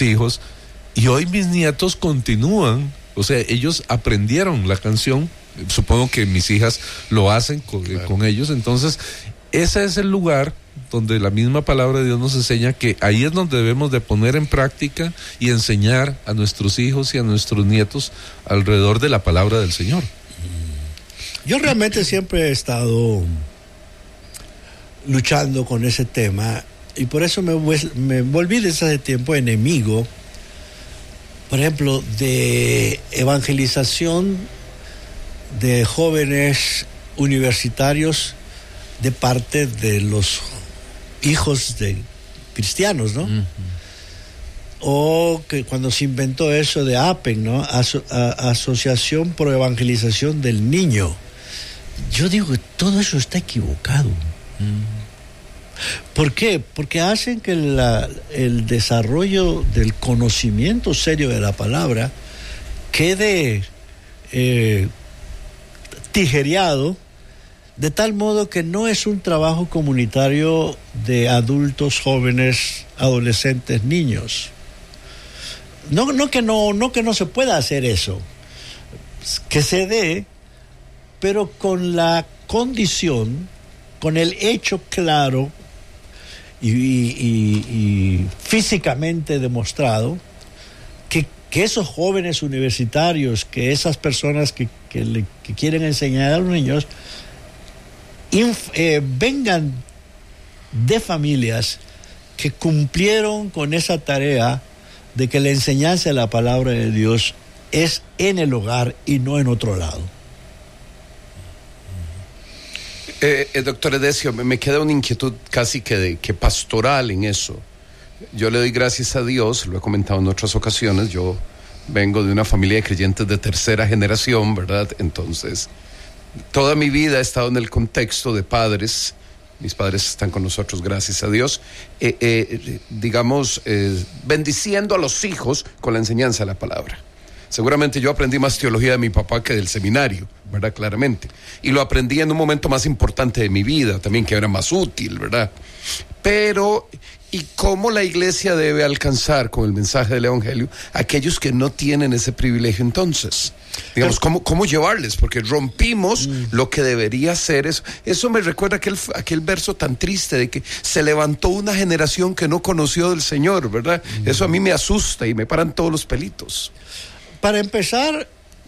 mis hijos, y hoy mis nietos continúan, o sea, ellos aprendieron la canción, supongo que mis hijas lo hacen con ellos, entonces ese es el lugar donde la misma palabra de Dios nos enseña que ahí es donde debemos de poner en práctica y enseñar a nuestros hijos y a nuestros nietos alrededor de la palabra del Señor. Yo realmente siempre he estado luchando con ese tema y por eso me volví desde hace tiempo enemigo, por ejemplo, de evangelización de jóvenes universitarios de parte de los hijos de cristianos, ¿no? Uh-huh. O que cuando se inventó eso de APEN, ¿no? Asociación Pro Evangelización del Niño. Yo digo que todo eso está equivocado. ¿Por qué? Porque hacen que el desarrollo del conocimiento serio de la palabra quede tijereado, de tal modo que no es un trabajo comunitario de adultos, jóvenes, adolescentes, niños. No que no se pueda hacer eso, que se dé, pero con la condición, con el hecho claro y físicamente demostrado que esos jóvenes universitarios, que esas personas que quieren enseñar a los niños vengan de familias que cumplieron con esa tarea de que la enseñanza de la palabra de Dios es en el hogar y no en otro lado. Doctor Edesio, me queda una inquietud casi que pastoral en eso. Yo le doy gracias a Dios, lo he comentado en otras ocasiones, yo vengo de una familia de creyentes de tercera generación, ¿verdad? Entonces, toda mi vida he estado en el contexto de padres, mis padres están con nosotros, gracias a Dios, bendiciendo a los hijos con la enseñanza de la palabra. Seguramente yo aprendí más teología de mi papá que del seminario, ¿verdad? Claramente. Y lo aprendí en un momento más importante de mi vida, también que era más útil, ¿verdad? Pero, ¿y cómo la iglesia debe alcanzar con el mensaje del evangelio a aquellos que no tienen ese privilegio entonces? Digamos, ¿cómo llevarles? Porque rompimos lo que debería ser eso. Eso me recuerda aquel verso tan triste de que se levantó una generación que no conoció del Señor, ¿verdad? Eso a mí me asusta y me paran todos los pelitos. Para empezar,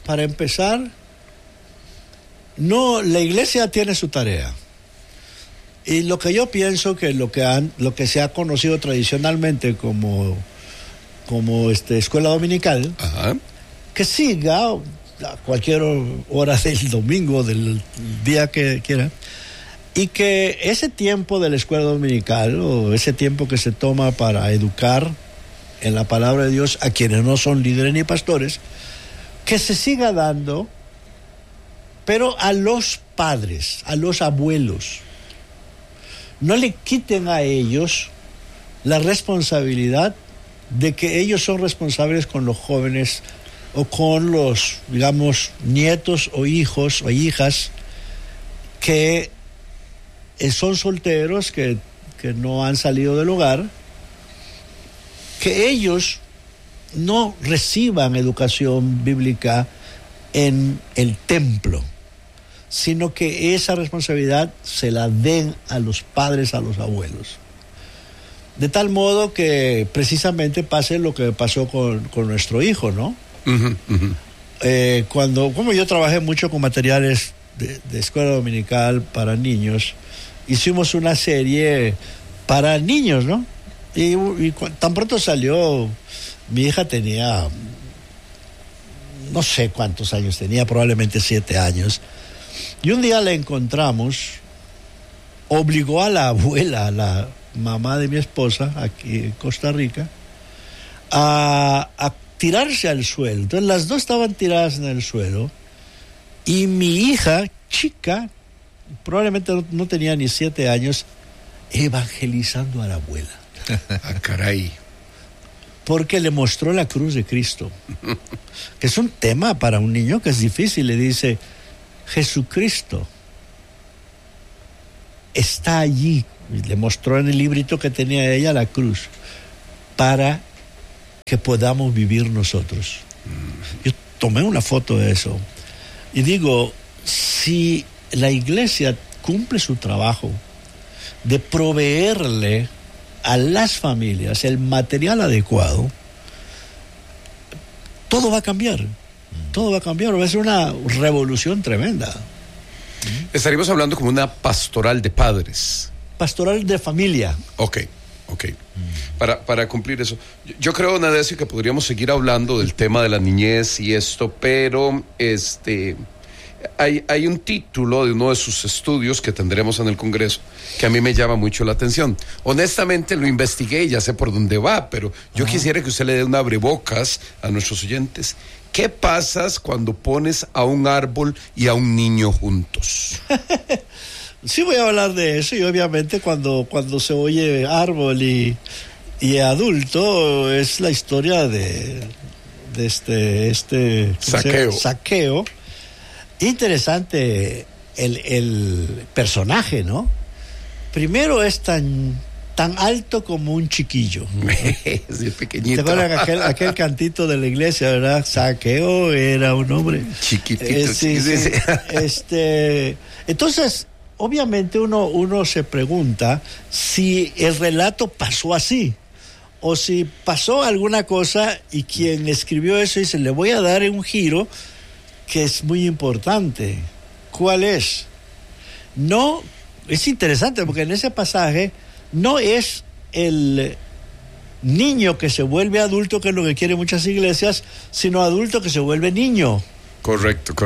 no, la iglesia tiene su tarea. Y lo que yo pienso que lo que se ha conocido tradicionalmente como escuela dominical, ajá, que siga a cualquier hora del domingo, del día que quiera, y que ese tiempo de la escuela dominical o ese tiempo que se toma para educar en la palabra de Dios a quienes no son líderes ni pastores, que se siga dando, pero a los padres, a los abuelos. No le quiten a ellos la responsabilidad de que ellos son responsables con los jóvenes o con los, digamos, nietos o hijos o hijas que son solteros, que no han salido del hogar, que ellos no reciban educación bíblica en el templo, sino que esa responsabilidad se la den a los padres, a los abuelos. De tal modo que precisamente pase lo que pasó con nuestro hijo, ¿no? Uh-huh, uh-huh. Como yo trabajé mucho con materiales de escuela dominical para niños, hicimos una serie para niños, ¿no? Y tan pronto salió, mi hija tenía, no sé cuántos años tenía, probablemente 7 años. Y un día la encontramos, obligó a la abuela, a la mamá de mi esposa, aquí en Costa Rica, a tirarse al suelo. Entonces las dos estaban tiradas en el suelo y mi hija, chica, probablemente no tenía ni 7 años, evangelizando a la abuela. Ah, caray. Porque le mostró la cruz de Cristo, que es un tema para un niño que es difícil. Le dice, Jesucristo está allí. Y le mostró en el librito que tenía ella la cruz para que podamos vivir nosotros. Yo tomé una foto de eso y digo, si la iglesia cumple su trabajo de proveerle a las familias el material adecuado, todo va a cambiar. Todo va a cambiar, va a ser una revolución tremenda. Estaríamos hablando como una pastoral de padres. Pastoral de familia. Ok. Para cumplir eso. Yo creo, Nadesio, que podríamos seguir hablando del tema de la niñez y esto, pero hay un título de uno de sus estudios que tendremos en el Congreso que a mí me llama mucho la atención. Honestamente lo investigué y ya sé por dónde va, pero yo quisiera que usted le dé un abrebocas a nuestros oyentes. ¿Qué pasa cuando pones a un árbol y a un niño juntos? Sí, voy a hablar de eso, y obviamente cuando se oye árbol y adulto, es la historia de este Zaqueo. Interesante el personaje, ¿no? Primero es tan alto como un chiquillo, ¿no? Sí, pequeñito. ¿Te acuerdas aquel cantito de la iglesia, verdad? Zaqueo era un hombre chiquitito. Sí. Entonces, obviamente uno se pregunta si el relato pasó así, o si pasó alguna cosa y quien escribió eso dice, le voy a dar un giro que es muy importante. ¿Cuál es? No, es interesante porque en ese pasaje no es el niño que se vuelve adulto, que es lo que quieren muchas iglesias, sino adulto que se vuelve niño. Correcto.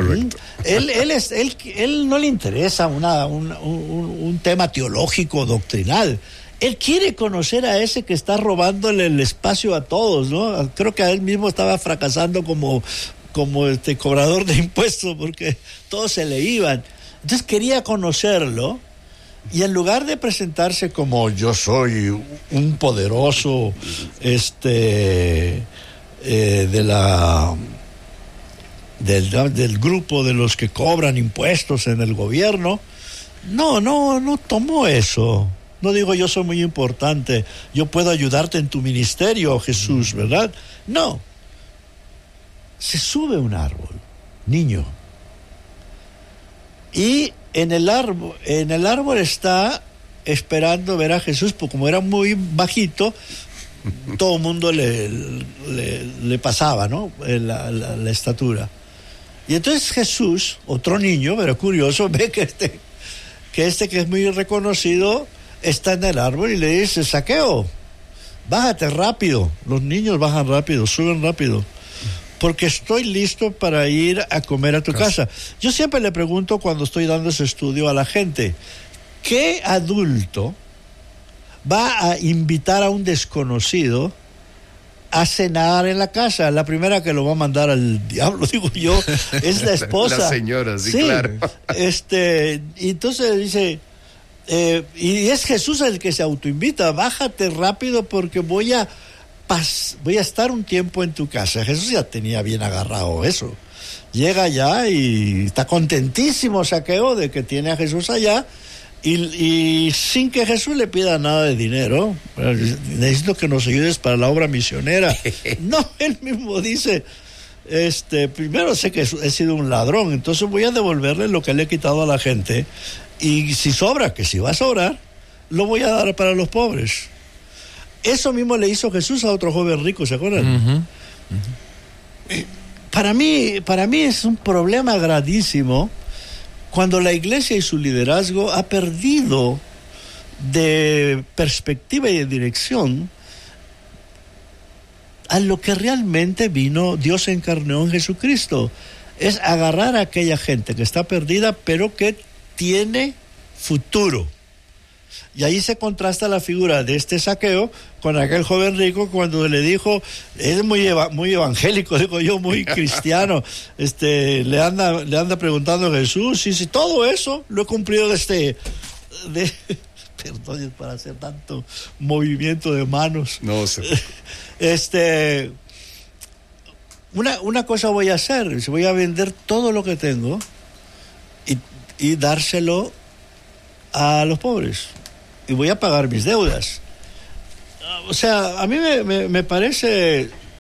Él no le interesa un tema teológico, doctrinal. Él quiere conocer a ese que está robándole el espacio a todos, ¿no? Creo que a él mismo estaba fracasando como cobrador de impuestos, porque todos se le iban. Entonces quería conocerlo, y en lugar de presentarse como yo soy un poderoso del grupo de los que cobran impuestos en el gobierno, no tomó eso. No digo yo soy muy importante, yo puedo ayudarte en tu ministerio, Jesús, ¿verdad? No. Se sube un árbol, niño, y en el árbol está esperando ver a Jesús, porque como era muy bajito, todo el mundo le pasaba, ¿no? La estatura. Y entonces Jesús, otro niño, pero curioso, ve que que es muy reconocido, está en el árbol y le dice, Zaqueo, bájate rápido. Los niños bajan rápido, suben rápido, porque estoy listo para ir a comer a tu casa. Yo siempre le pregunto cuando estoy dando ese estudio a la gente, ¿qué adulto va a invitar a un desconocido a cenar en la casa? La primera que lo va a mandar al diablo, digo yo, es la esposa. La señora, sí, claro. Y entonces dice, y es Jesús el que se autoinvita, bájate rápido porque voy a estar un tiempo en tu casa. Jesús ya tenía bien agarrado eso. Llega allá y está contentísimo Zaqueo de que tiene a Jesús allá, y sin que Jesús le pida nada de dinero. Necesito que nos ayudes para la obra misionera. No, él mismo dice, primero sé que he sido un ladrón, entonces voy a devolverle lo que le he quitado a la gente, y si sobra, que si va a sobrar, lo voy a dar para los pobres. Eso mismo le hizo Jesús a otro joven rico, ¿se acuerdan? Para mí es un problema gravísimo cuando la iglesia y su liderazgo ha perdido de perspectiva y de dirección a lo que realmente vino. Dios se encarnó en Jesucristo. Es agarrar a aquella gente que está perdida, pero que tiene futuro. Y ahí se contrasta la figura de este Zaqueo con aquel joven rico, cuando le dijo, es muy evangélico, digo yo, muy cristiano, le anda preguntando a Jesús, y si todo eso lo he cumplido perdón para hacer tanto movimiento de manos. No sé. Una cosa voy a hacer, voy a vender todo lo que tengo y dárselo a los pobres, y voy a pagar mis deudas. O sea, a mí me parece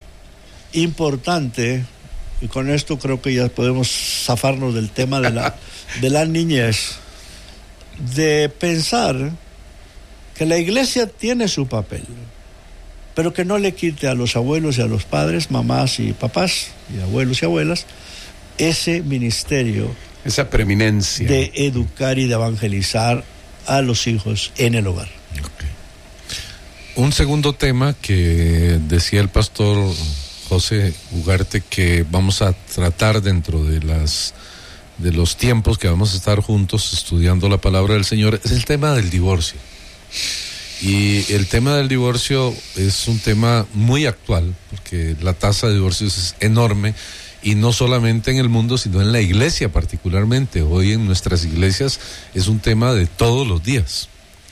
importante, y con esto creo que ya podemos zafarnos del tema de la niñez, de pensar que la iglesia tiene su papel, pero que no le quite a los abuelos y a los padres, mamás y papás, y abuelos y abuelas, ese ministerio, esa preeminencia de educar y de evangelizar a los hijos en el hogar. Okay. Un segundo tema que decía el pastor José Ugarte que vamos a tratar dentro de los tiempos que vamos a estar juntos estudiando la palabra del Señor es el tema del divorcio. Y el tema del divorcio es un tema muy actual, porque la tasa de divorcios es enorme, y no solamente en el mundo, sino en la iglesia particularmente. Hoy en nuestras iglesias es un tema de todos los días.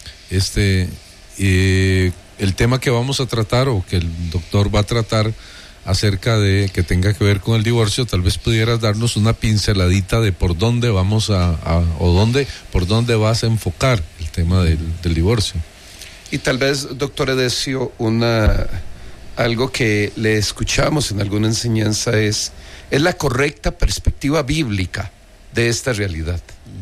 El tema que vamos a tratar, o que el doctor va a tratar acerca de que tenga que ver con el divorcio, tal vez pudieras darnos una pinceladita de por dónde vamos por dónde vas a enfocar el tema del divorcio. Y tal vez, doctor Edesio, algo que le escuchamos en alguna enseñanza es la correcta perspectiva bíblica de esta realidad.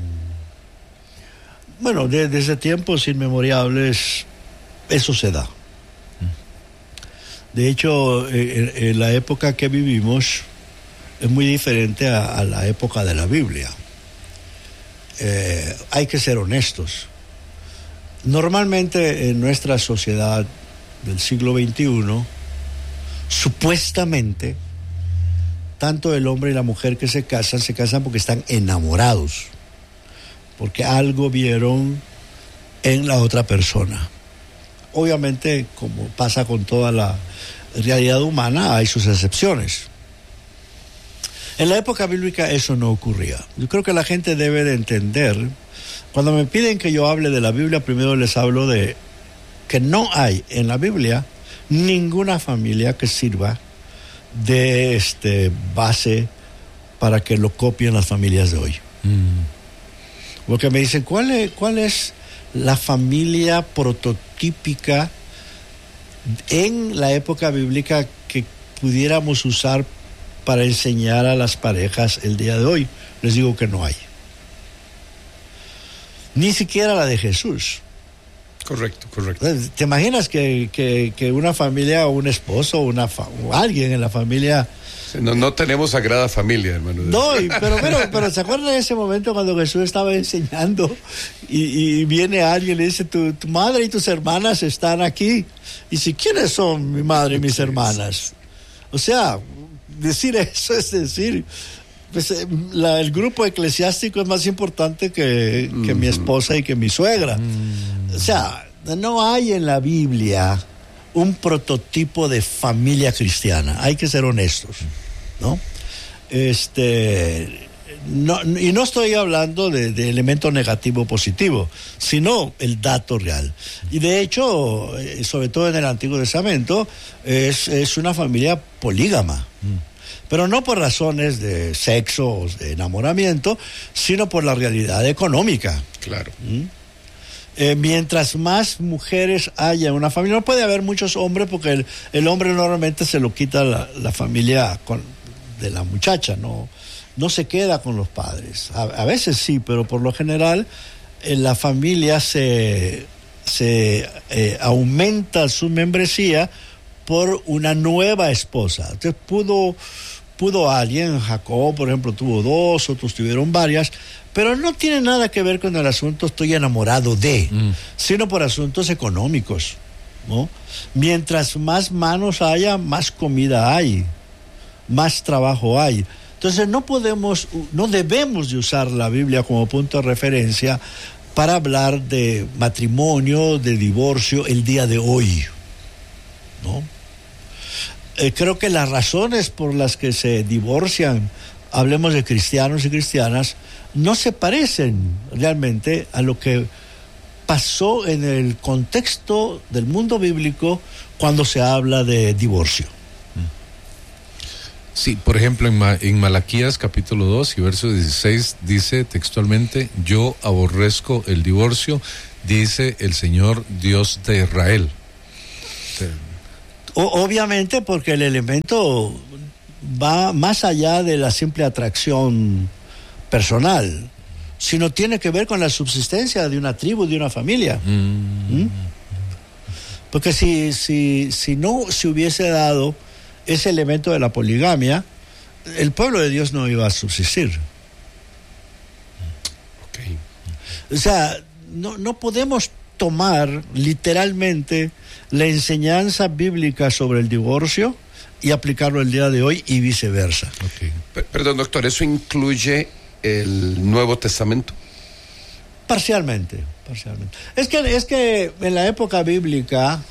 Bueno, desde tiempos inmemoriales eso se da. De hecho, en la época que vivimos es muy diferente a la época de la Biblia. Hay que ser honestos. Normalmente en nuestra sociedad del siglo XXI, supuestamente, tanto el hombre y la mujer que se casan porque están enamorados, porque algo vieron en la otra persona. Obviamente, como pasa con toda la realidad humana, hay sus excepciones. En la época bíblica eso no ocurría. Yo creo que la gente debe de entender, cuando me piden que yo hable de la Biblia, primero les hablo de que no hay en la Biblia ninguna familia que sirva de base para que lo copien las familias de hoy. Porque me dicen, ¿cuál es la familia prototípica en la época bíblica que pudiéramos usar para enseñar a las parejas el día de hoy? Les digo que no hay. Ni siquiera la de Jesús. Correcto. ¿Te imaginas que una familia, o un esposo, o alguien en la familia... No tenemos sagrada familia, hermano. No, pero ¿se acuerdan de ese momento cuando Jesús estaba enseñando y viene alguien y le dice, tu madre y tus hermanas están aquí? Y dice, ¿quiénes son mi madre y mis hermanas? O sea, decir eso es decir, pues, el grupo eclesiástico es más importante que mi esposa y que mi suegra. O sea, no hay en la Biblia un prototipo de familia cristiana. Hay que ser honestos, ¿no? Y no estoy hablando de elemento negativo o positivo, sino el dato real. Y de hecho, sobre todo en el Antiguo Testamento, es una familia polígama. Pero no por razones de sexo o de enamoramiento, sino por la realidad económica. Claro. Mientras más mujeres haya en una familia, no puede haber muchos hombres porque el hombre normalmente se lo quita la familia de la muchacha, no se queda con los padres. A veces sí, pero por lo general en la familia se aumenta su membresía por una nueva esposa. Entonces pudo alguien, Jacob por ejemplo tuvo 2, otros tuvieron varias, pero no tiene nada que ver con el asunto estoy enamorado de, sino por asuntos económicos, ¿no? Mientras más manos haya, más comida hay, más trabajo hay. Entonces no debemos de usar la Biblia como punto de referencia para hablar de matrimonio, de divorcio el día de hoy, ¿no? Creo que las razones por las que se divorcian, hablemos de cristianos y cristianas, no se parecen realmente a lo que pasó en el contexto del mundo bíblico cuando se habla de divorcio. Sí, por ejemplo, en Malaquías capítulo 2 y verso 16 dice textualmente, yo aborrezco el divorcio, dice el Señor Dios de Israel. Obviamente porque el elemento va más allá de la simple atracción personal, sino tiene que ver con la subsistencia de una tribu, de una familia. Porque si no se hubiese dado ese elemento de la poligamia, el pueblo de Dios no iba a subsistir. Okay. O sea, no podemos tomar literalmente la enseñanza bíblica sobre el divorcio y aplicarlo el día de hoy y viceversa. Okay. Perdón, doctor, ¿eso incluye el Nuevo Testamento? Parcialmente. Es que en la época bíblica,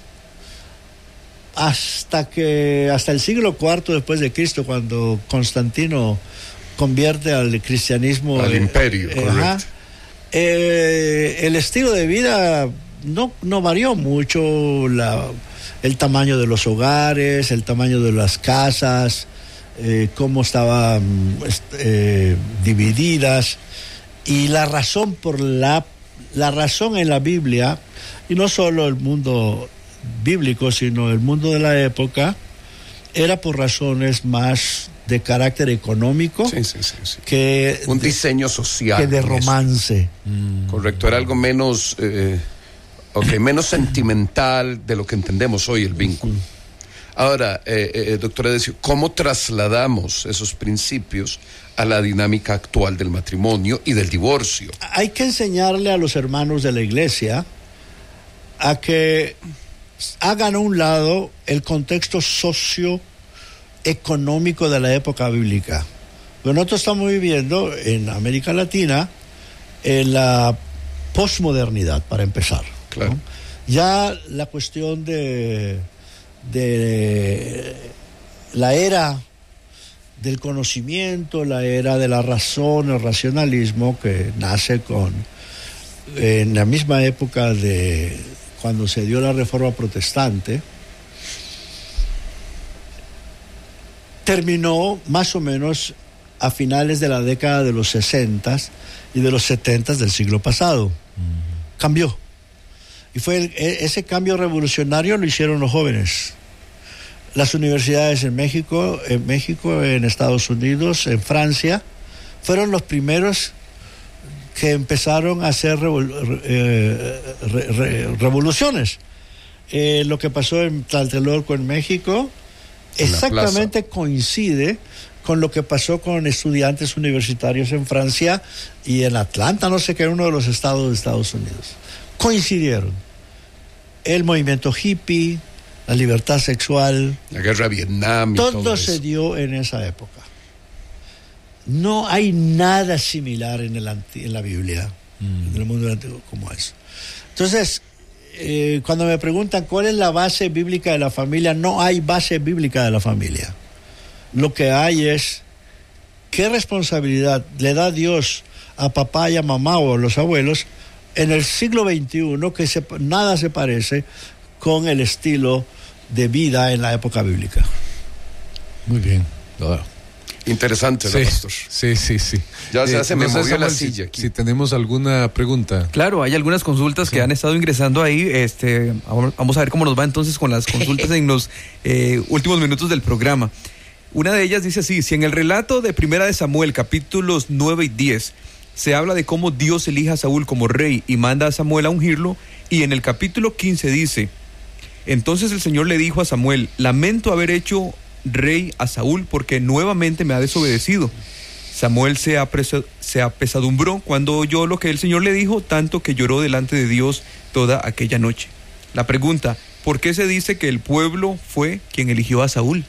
hasta el siglo IV después de Cristo, cuando Constantino convierte al cristianismo al imperio, correcto. El estilo de vida no varió mucho, el tamaño de los hogares, el tamaño de las casas, cómo estaban divididas, y la razón en la Biblia, y no solo el mundo bíblico, sino el mundo de la época, era por razones más de carácter económico, sí. que un diseño social, que de romance. Correcto, era algo menos menos sentimental de lo que entendemos hoy el vínculo. Ahora, doctor Edesio, ¿cómo trasladamos esos principios a la dinámica actual del matrimonio y del divorcio? Hay que enseñarle a los hermanos de la iglesia a que hagan a un lado el contexto socioeconómico de la época bíblica. Pero nosotros estamos viviendo en América Latina en la posmodernidad, para empezar. Claro. ¿No? Ya la cuestión de la era del conocimiento, la era de la razón, el racionalismo, que nace en la misma época de cuando se dio la Reforma Protestante, terminó más o menos a finales de la década de los 60 y de los 70 del siglo pasado. Cambió. Y ese cambio revolucionario lo hicieron los jóvenes. Las universidades en México, en Estados Unidos, en Francia, fueron los primeros que empezaron a hacer revoluciones. Lo que pasó en Tlatelolco, en México, exactamente coincide con lo que pasó con estudiantes universitarios en Francia y en Atlanta, no sé qué, uno de los estados de Estados Unidos. Coincidieron. El movimiento hippie, la libertad sexual, la guerra de Vietnam, todo se dio en esa época. No hay nada similar en la Biblia, en el mundo antiguo, como eso. Entonces, cuando me preguntan cuál es la base bíblica de la familia, no hay base bíblica de la familia. Lo que hay es qué responsabilidad le da Dios a papá y a mamá o a los abuelos en el siglo XXI, que nada se parece con el estilo de vida en la época bíblica. Muy bien. Interesante, ¿no, pastor? Sí. Ya se me movió la si, silla aquí. Si tenemos alguna pregunta. Claro, hay algunas consultas que han estado ingresando ahí. Vamos a ver cómo nos va entonces con las consultas en los últimos minutos del programa. Una de ellas dice así: si en el relato de Primera de Samuel, capítulos 9 y 10, se habla de cómo Dios elige a Saúl como rey y manda a Samuel a ungirlo, y en el capítulo 15 dice: entonces el Señor le dijo a Samuel, lamento haber hecho rey a Saúl porque nuevamente me ha desobedecido. Samuel se apesadumbró cuando oyó lo que el Señor le dijo, tanto que lloró delante de Dios toda aquella noche. La pregunta: ¿por qué se dice que el pueblo fue quien eligió a Saúl?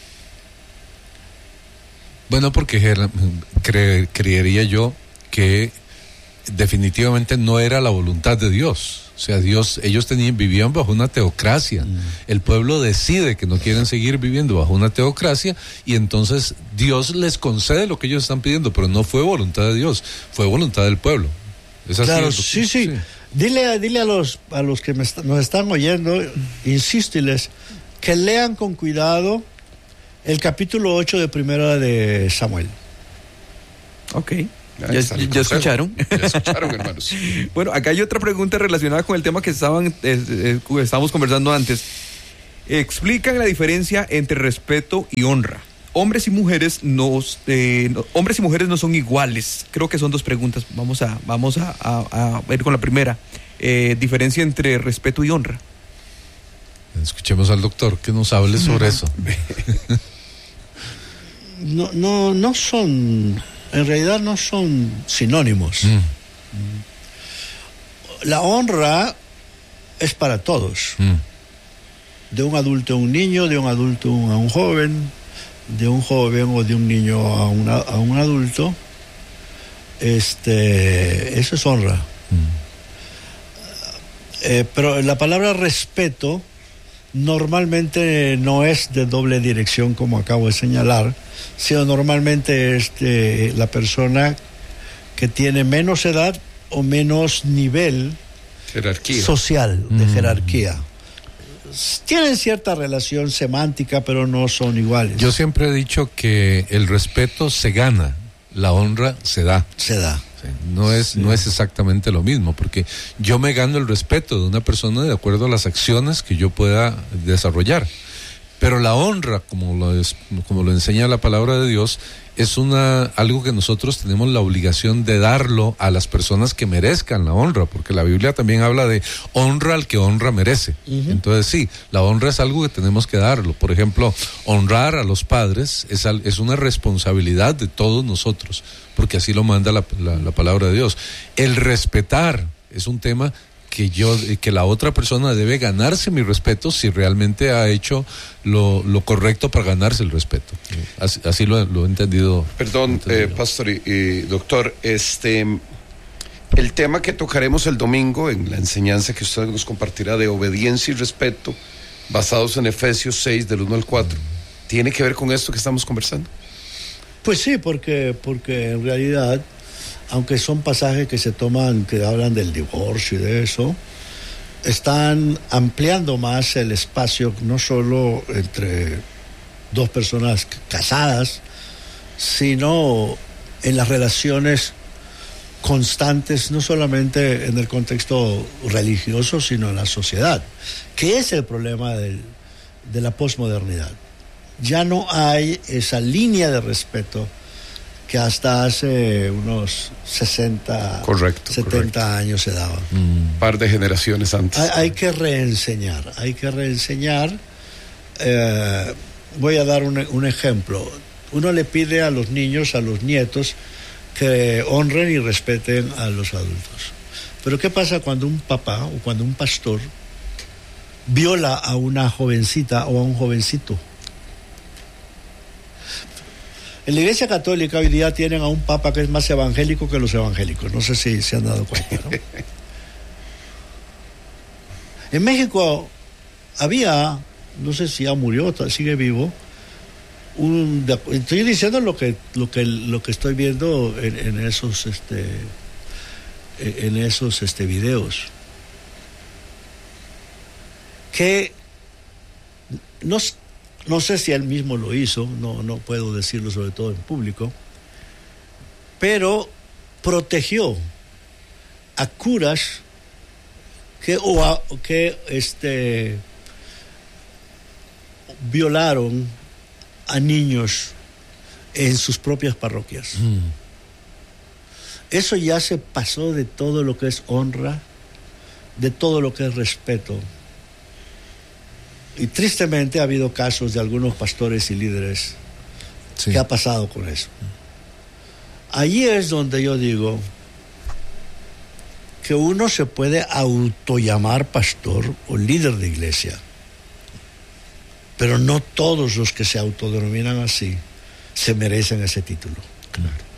Bueno, porque creería yo que definitivamente no era la voluntad de Dios. O sea, ellos vivían bajo una teocracia. El pueblo decide que no quieren seguir viviendo bajo una teocracia y entonces Dios les concede lo que ellos están pidiendo, pero no fue voluntad de Dios, fue voluntad del pueblo. ¿Es así? Claro, sí. Dile a los que nos están oyendo, insístiles que lean con cuidado el capítulo 8 de Primera de Samuel. Ok. Ya escucharon. Ya escucharon, hermanos. Bueno, acá hay otra pregunta relacionada con el tema que estábamos conversando antes. explican la diferencia entre respeto y honra. Hombres y mujeres no son iguales. Creo que son dos preguntas. Vamos a ver con la primera. Diferencia entre respeto y honra. Escuchemos al doctor que nos hable sobre eso. No son, en realidad no son sinónimos. La honra es para todos. De un adulto a un niño, de un adulto a un joven, de un joven o de un niño a un adulto. Eso es honra. Pero la palabra respeto normalmente no es de doble dirección, como acabo de señalar, sino normalmente es de la persona que tiene menos edad o menos nivel jerarquía social, de jerarquía. Tienen cierta relación semántica, pero no son iguales. Yo siempre he dicho que el respeto se gana, la honra se da. Se da. Sí, no es exactamente lo mismo, porque yo me gano el respeto de una persona de acuerdo a las acciones que yo pueda desarrollar. Pero la honra, como lo enseña la palabra de Dios, es algo que nosotros tenemos la obligación de darlo a las personas que merezcan la honra, porque la Biblia también habla de honra al que honra merece. Entonces sí, la honra es algo que tenemos que darlo. Por ejemplo, honrar a los padres es una responsabilidad de todos nosotros, porque así lo manda la palabra de Dios. El respetar es un tema que la otra persona debe ganarse mi respeto si realmente ha hecho lo correcto para ganarse el respeto. Así lo he entendido. Perdón, pastor y doctor, el tema que tocaremos el domingo en la enseñanza que usted nos compartirá de obediencia y respeto, basados en Efesios 6, del 1 al 4, ¿tiene que ver con esto que estamos conversando? Pues sí, porque en realidad, aunque son pasajes que se toman, que hablan del divorcio y de eso, están ampliando más el espacio, no solo entre dos personas casadas, sino en las relaciones constantes, no solamente en el contexto religioso, sino en la sociedad, que es el problema de la posmodernidad. Ya no hay esa línea de respeto que hasta hace unos 70 años se daba. Par de generaciones antes. Hay que reenseñar. Voy a dar un ejemplo. Uno le pide a los niños, a los nietos, que honren y respeten a los adultos. Pero ¿qué pasa cuando un papá o cuando un pastor viola a una jovencita o a un jovencito? En la Iglesia Católica hoy día tienen a un papa que es más evangélico que los evangélicos. No sé si se han dado cuenta, ¿no? En México había, no sé si ya murió, sigue vivo, estoy diciendo lo que estoy viendo en esos videos, que no sé si él mismo lo hizo, no puedo decirlo, sobre todo en público, pero protegió a curas que violaron a niños en sus propias parroquias. Eso ya se pasó de todo lo que es honra, de todo lo que es respeto. Y tristemente ha habido casos de algunos pastores y líderes que ha pasado con eso. Allí es donde yo digo que uno se puede autollamar pastor o líder de iglesia, pero no todos los que se autodenominan así se merecen ese título. Claro.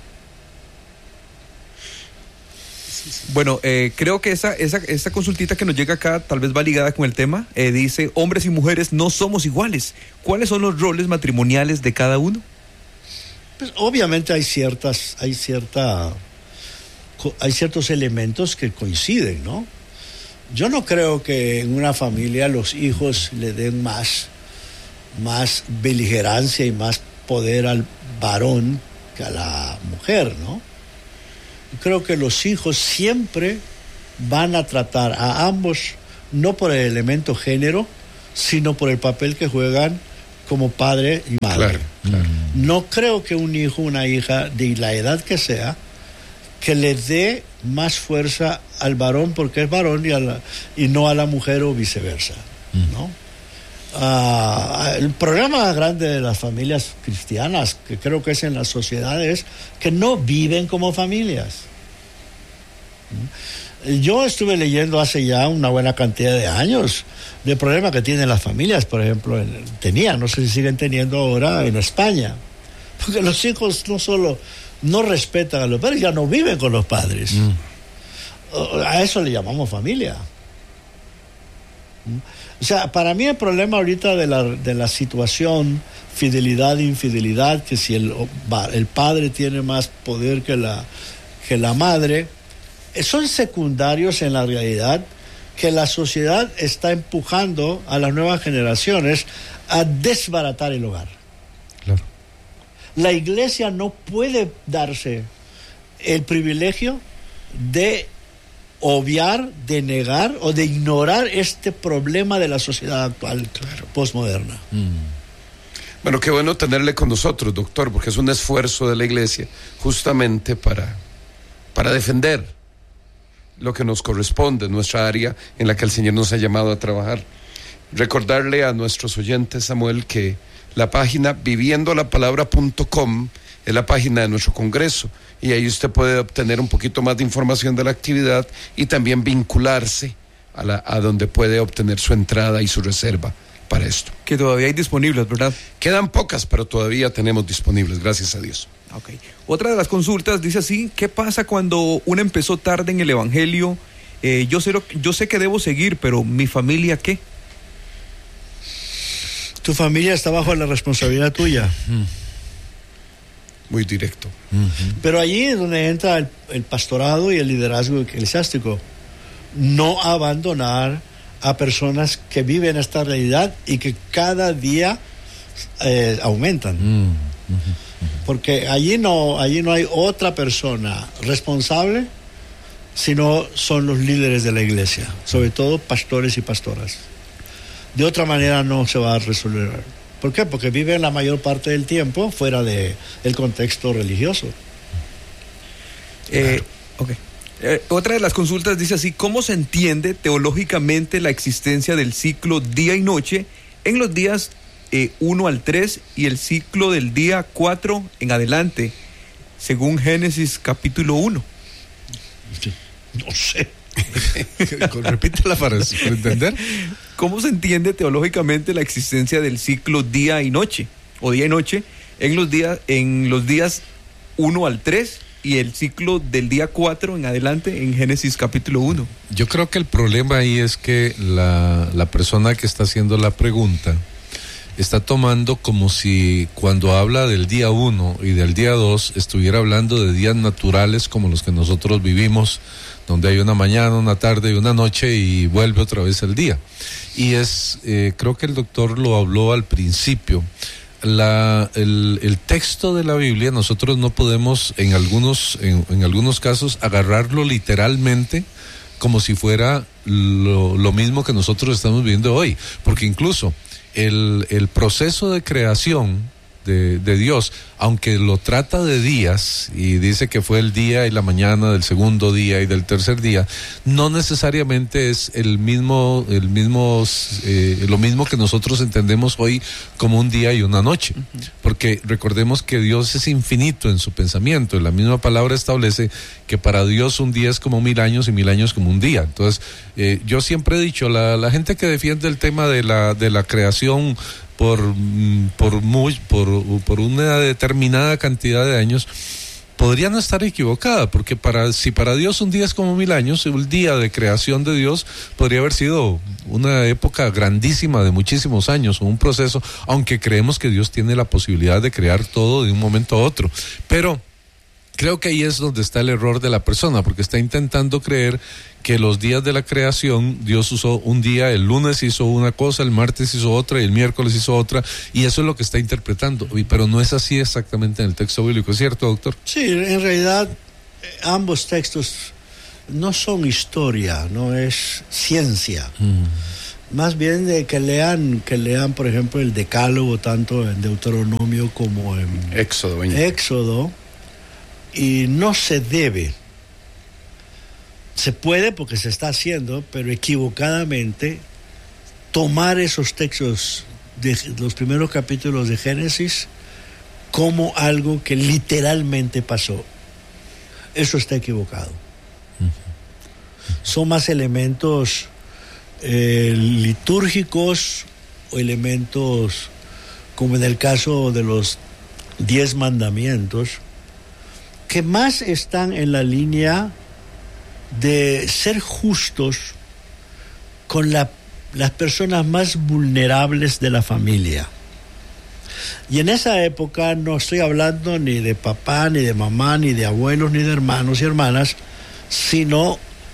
Bueno, creo que esta consultita que nos llega acá tal vez va ligada con el tema. Dice, hombres y mujeres no somos iguales. ¿Cuáles son los roles matrimoniales de cada uno? Pues obviamente hay ciertos elementos que coinciden, ¿no? Yo no creo que en una familia los hijos le den más beligerancia y más poder al varón que a la mujer, ¿no? Creo que los hijos siempre van a tratar a ambos, no por el elemento género, sino por el papel que juegan como padre y madre. Claro. No creo que un hijo, una hija, de la edad que sea, que le dé más fuerza al varón porque es varón y no a la mujer o viceversa, ¿no? El problema más grande de las familias cristianas, que creo que es en las sociedades, que no viven como familias. Yo estuve leyendo hace ya una buena cantidad de años del problema que tienen las familias, por ejemplo, tenían, no sé si siguen teniendo ahora en España, porque los hijos no solo no respetan a los padres, ya no viven con los padres. A eso le llamamos familia. O sea, para mí el problema ahorita de la situación, fidelidad e infidelidad, que si el padre tiene más poder que la madre, son secundarios en la realidad, que la sociedad está empujando a las nuevas generaciones a desbaratar el hogar. Claro. La iglesia no puede darse el privilegio de obviar, de negar o de ignorar este problema de la sociedad actual, postmoderna. Bueno, qué bueno tenerle con nosotros, doctor, porque es un esfuerzo de la iglesia justamente para defender lo que nos corresponde, nuestra área en la que el Señor nos ha llamado a trabajar. Recordarle a nuestros oyentes, Samuel, que la página viviendolapalabra.com es la página de nuestro congreso, y ahí usted puede obtener un poquito más de información de la actividad y también vincularse a donde puede obtener su entrada y su reserva para esto. Que todavía hay disponibles, ¿verdad? Quedan pocas, pero todavía tenemos disponibles, gracias a Dios. Okay. Otra de las consultas dice así: ¿qué pasa cuando uno empezó tarde en el evangelio? Yo sé que debo seguir, pero ¿mi familia qué? Tu familia está bajo la responsabilidad tuya. Muy directo. Pero allí es donde entra el pastorado y el liderazgo eclesiástico. No abandonar a personas que viven esta realidad y que cada día aumentan. Porque allí no hay otra persona responsable, sino son los líderes de la iglesia, sobre todo pastores y pastoras. De otra manera no se va a resolver. ¿Por qué? Porque viven la mayor parte del tiempo fuera del contexto religioso. Otra de las consultas dice así: ¿cómo se entiende teológicamente la existencia del ciclo día y noche en los días 1 al 3 y el ciclo del día 4 en adelante, según Génesis capítulo 1? No sé. Repítela para entender. ¿Cómo se entiende teológicamente la existencia del ciclo día y noche, o día y noche, en los días 1 al 3 y el ciclo del día 4 en adelante en Génesis capítulo 1? Yo creo que el problema ahí es que la persona que está haciendo la pregunta está tomando como si cuando habla del día 1 y del día 2 estuviera hablando de días naturales como los que nosotros vivimos, donde hay una mañana, una tarde y una noche y vuelve otra vez el día. Y creo que el doctor lo habló al principio. El texto de la Biblia nosotros no podemos en algunos casos agarrarlo literalmente como si fuera lo mismo que nosotros estamos viviendo hoy, porque incluso el proceso de creación de Dios, aunque lo trata de días y dice que fue el día y la mañana del segundo día y del tercer día, no necesariamente es lo mismo que nosotros entendemos hoy como un día y una noche, porque recordemos que Dios es infinito en su pensamiento, y la misma palabra establece que para Dios un día es como 1000 años y 1000 años como un día. Entonces, yo siempre he dicho, la gente que defiende el tema de la creación por una determinada cantidad de años, podría no estar equivocada, porque si para Dios un día es como 1000 años, el día de creación de Dios podría haber sido una época grandísima de muchísimos años, o un proceso, aunque creemos que Dios tiene la posibilidad de crear todo de un momento a otro. Pero creo que ahí es donde está el error de la persona, porque está intentando creer que los días de la creación, Dios usó un día, el lunes hizo una cosa, el martes hizo otra y el miércoles hizo otra, y eso es lo que está interpretando, pero no es así exactamente en el texto bíblico, ¿es cierto, doctor? Sí, en realidad ambos textos no son historia, no es ciencia. Más bien de que lean, por ejemplo, el Decálogo, tanto en Deuteronomio como en Éxodo, y no se debe. Se puede porque se está haciendo, pero equivocadamente tomar esos textos de los primeros capítulos de Génesis como algo que literalmente pasó. Eso está equivocado. Son más elementos litúrgicos o elementos como en el caso de los 10 mandamientos, que más están en la línea de ser justos con las personas más vulnerables de la familia. Y en esa época no estoy hablando ni de papá, ni de mamá, ni de abuelos, ni de hermanos y hermanas, sino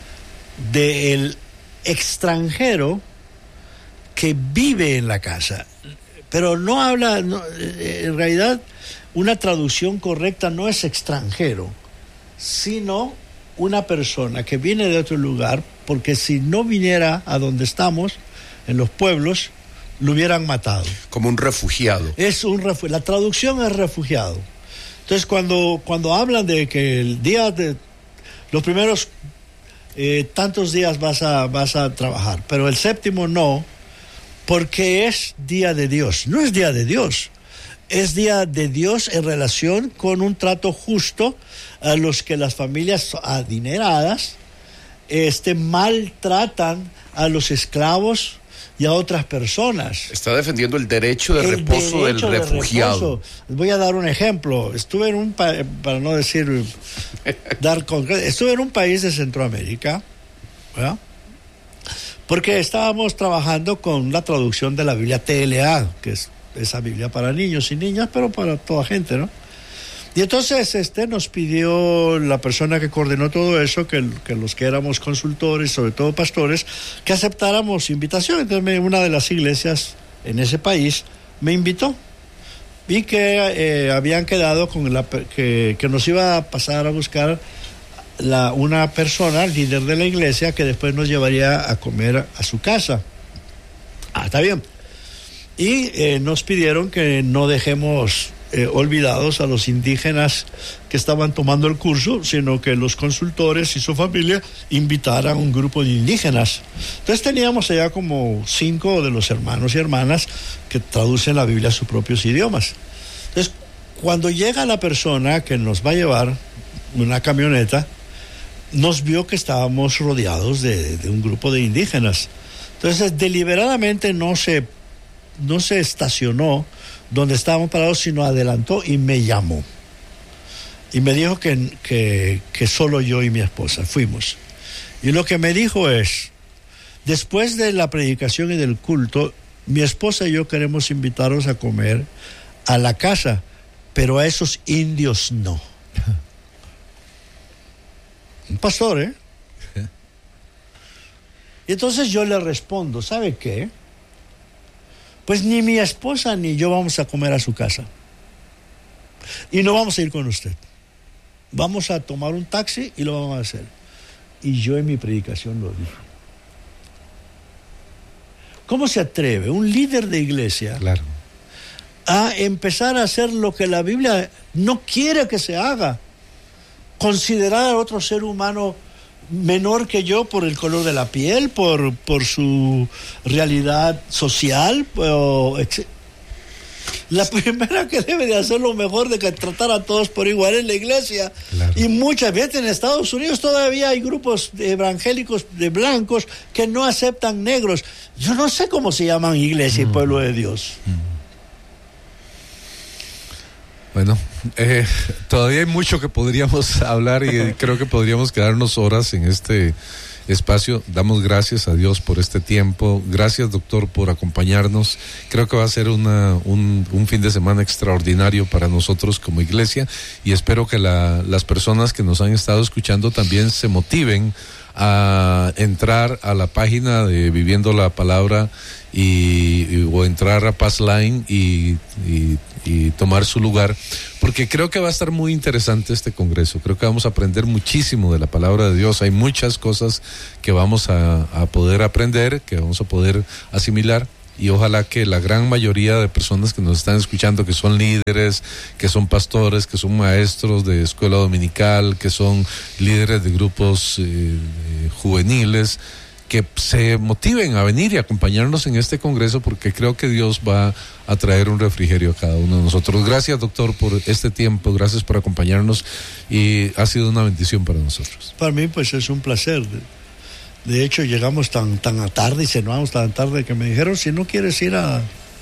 del extranjero que vive en la casa. Pero no habla, en realidad una traducción correcta no es extranjero, sino una persona que viene de otro lugar, porque si no viniera a donde estamos, en los pueblos, lo hubieran matado. Como un refugiado. La traducción es refugiado. Entonces, cuando hablan de que el día de los primeros tantos días vas a trabajar, pero el séptimo no, porque es día de Dios. No es día de Dios, es día de Dios en relación con un trato justo a los que las familias adineradas maltratan a los esclavos y a otras personas. Está defendiendo el derecho de reposo del refugiado. Voy a dar un ejemplo. Estuve en para no decir estuve en un país de Centroamérica, ¿verdad? Porque estábamos trabajando con la traducción de la Biblia TLA, que es esa Biblia para niños y niñas, pero para toda gente, ¿no? Y entonces nos pidió la persona que coordinó todo eso, que los que éramos consultores, sobre todo pastores, que aceptáramos invitación. Entonces una de las iglesias en ese país me invitó y que habían quedado con que nos iba a pasar a buscar una persona, líder de la iglesia, que después nos llevaría a comer a su casa. Está bien. Y nos pidieron que no dejemos olvidados a los indígenas que estaban tomando el curso, sino que los consultores y su familia invitaran a un grupo de indígenas. Entonces teníamos allá como 5 de los hermanos y hermanas que traducen la Biblia a sus propios idiomas. Entonces, cuando llega la persona que nos va a llevar una camioneta, nos vio que estábamos rodeados de un grupo de indígenas. Entonces, deliberadamente no se estacionó donde estábamos parados, sino adelantó y me llamó. Y me dijo que solo yo y mi esposa fuimos. Y lo que me dijo es, después de la predicación y del culto, mi esposa y yo queremos invitaros a comer a la casa, pero a esos indios no. Un pastor, ¿eh? Y entonces yo le respondo, ¿sabe qué? Pues ni mi esposa ni yo vamos a comer a su casa. Y no vamos a ir con usted. Vamos a tomar un taxi y lo vamos a hacer. Y yo en mi predicación lo dije. ¿Cómo se atreve un líder de iglesia a empezar a hacer lo que la Biblia no quiere que se haga? Considerar a otro ser humano menor que yo por el color de la piel, por su realidad social. La primera que debe de hacer lo mejor de que tratar a todos por igual es la iglesia. Claro. Y muchas veces en Estados Unidos todavía hay grupos evangélicos de blancos que no aceptan negros. Yo no sé cómo se llaman iglesia y pueblo de Dios. Bueno, todavía hay mucho que podríamos hablar y creo que podríamos quedarnos horas en este espacio. Damos gracias a Dios por este tiempo. Gracias, doctor, por acompañarnos. Creo que va a ser un fin de semana extraordinario para nosotros como iglesia y espero que las personas que nos han estado escuchando también se motiven a entrar a la página de Viviendo la Palabra o entrar a Pass Line y tomar su lugar, porque creo que va a estar muy interesante este congreso. Creo que vamos a aprender muchísimo de la palabra de Dios. Hay muchas cosas que vamos a poder aprender, que vamos a poder asimilar, y ojalá que la gran mayoría de personas que nos están escuchando, que son líderes, que son pastores, que son maestros de escuela dominical, que son líderes de grupos juveniles, que se motiven a venir y acompañarnos en este congreso, porque creo que Dios va a traer un refrigerio a cada uno de nosotros. Gracias, doctor, por este tiempo, gracias por acompañarnos, y ha sido una bendición para nosotros. Para mí, pues, es un placer. De hecho, llegamos tan a tarde y cenamos tan tarde que me dijeron, si no quieres ir a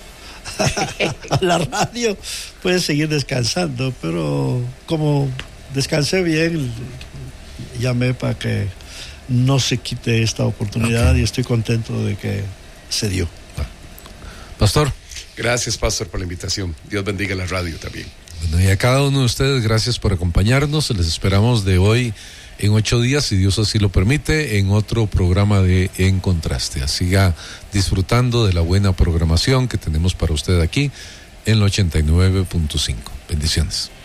la radio, puedes seguir descansando. Pero como descansé bien, llamé para que no se quite esta oportunidad, y estoy contento de que se dio. Pastor. Gracias, pastor, por la invitación. Dios bendiga la radio también. Bueno, y a cada uno de ustedes, gracias por acompañarnos. Les esperamos de hoy en 8 días, si Dios así lo permite, en otro programa de En Contraste. Siga disfrutando de la buena programación que tenemos para usted aquí en el 89.5. Bendiciones.